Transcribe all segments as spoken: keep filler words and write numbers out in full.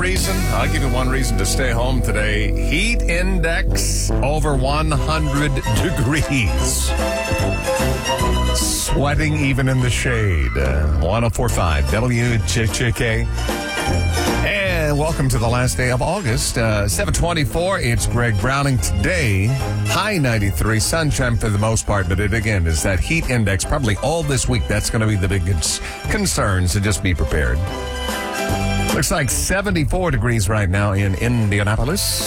reason? I'll give you one reason to stay home today. Heat index over one hundred degrees. Sweating even in the shade. Uh, one oh four point five W J J K. And welcome to the last day of August. Uh, seven twenty-four, it's Greg Browning today. High ninety-three, sunshine for the most part, but it again is that heat index probably all this week. That's going to be the biggest concern, so just be prepared. Looks like seventy-four degrees right now in Indianapolis.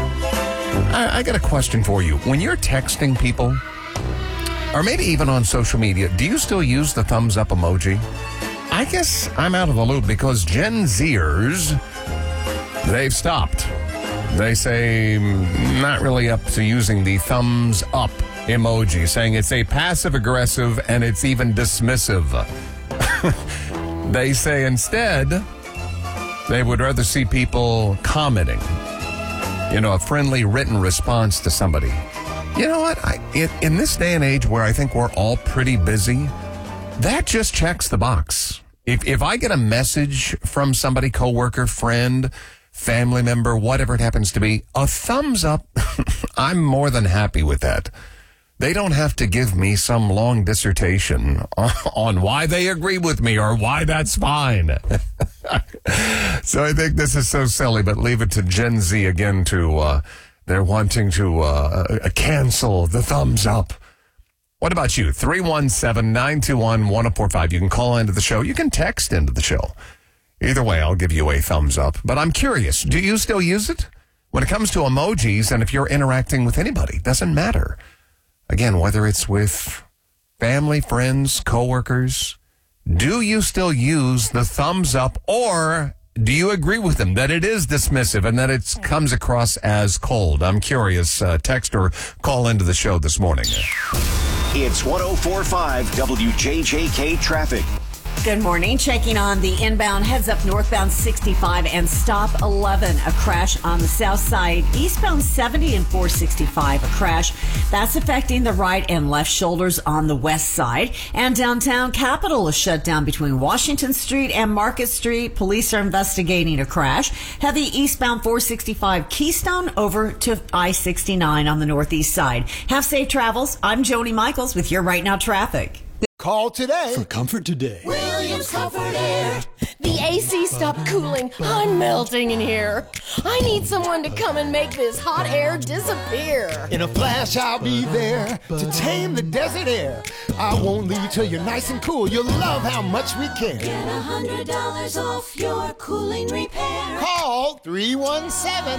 I, I got a question for you. When you're texting people, or maybe even on social media, do you still use the thumbs up emoji? I guess I'm out of the loop because Gen Zers, they've stopped. They say mm, not really up to using the thumbs up emoji, saying it's a passive aggressive and it's even dismissive. They say instead they would rather see people commenting, you know, a friendly written response to somebody. You know what? I, in, in this day and age where I think we're all pretty busy, that just checks the box. If if I get a message from somebody, coworker, friend, family member, whatever it happens to be, a thumbs up, I'm more than happy with that. They don't have to give me some long dissertation on why they agree with me or why that's fine. So I think this is so silly, but leave it to Gen Z again to, uh, they're wanting to uh, cancel the thumbs up. What about you? three one seven, nine two one, one oh four five. You can call into the show. You can text into the show. Either way, I'll give you a thumbs up. But I'm curious, do you still use it? When it comes to emojis and if you're interacting with anybody, doesn't matter. Again, whether it's with family, friends, coworkers, do you still use the thumbs up, or do you agree with them that it is dismissive and that it comes across as cold? I'm curious. Uh, text or call into the show this morning. It's one oh four point five W J J K traffic. Good morning. Checking on the inbound heads up northbound sixty-five and stop eleven. A crash on the south side. Eastbound seventy and four sixty-five. A crash. That's affecting the right and left shoulders on the west side. And downtown Capitol is shut down between Washington Street and Market Street. Police are investigating a crash. Heavy eastbound four sixty-five Keystone over to I sixty-nine on the northeast side. Have safe travels. I'm Joni Michaels with your Right Now traffic. Call today for Comfort Today. Williams Comfort Air. The A C stopped cooling. I'm melting in here. I need someone to come and make this hot air disappear. In a flash, I'll be there to tame the desert air. I won't leave till you're nice and cool. You'll love how much we care. Get one hundred dollars off your cooling repair. Call three one seven